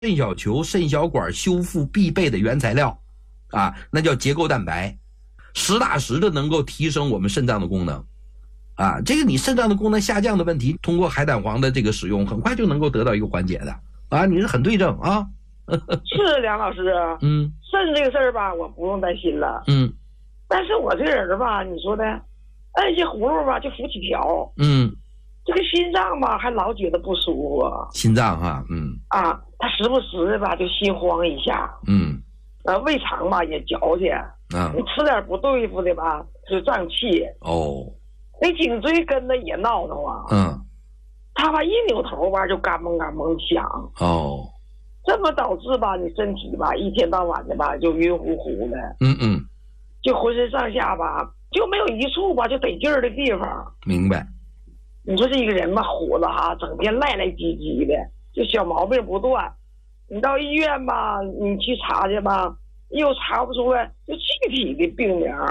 肾小球、肾小管修复必备的原材料啊，那叫结构蛋白，实打实的能够提升我们肾脏的功能啊。这个你肾脏的功能下降的问题，通过海胆黄的这个使用，很快就能够得到一个缓解的啊。你是很对症啊。 是梁老师，肾这个事儿吧，我不用担心了。但是我这个人吧，你说的，按些葫芦吧就浮起条。这个心脏吧，还老觉得不舒服。 心脏哈， 他时不时的吧就心慌一下。胃肠吧也矫情。你吃点不对付的吧，就胀气。那颈椎根子也闹腾啊。他吧一扭头吧就干嘣干嘣响。这么导致吧你身体吧一天到晚的吧就晕乎乎的。就浑身上下吧就没有一处吧就得劲儿的地方。 明白。 你说这一个人吧，虎子哈，整天赖赖唧唧的，就小毛病不断。你到医院吧，你去查去吧，又查不出来就具体的病名。